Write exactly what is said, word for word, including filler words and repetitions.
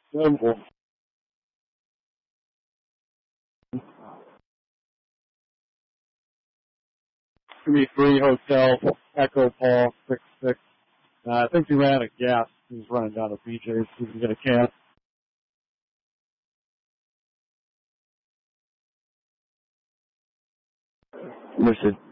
Simple. Three three Hotel Echo Paul six six. Uh, I think he ran out of gas. He's running down to B J's so we can get a can. Understood.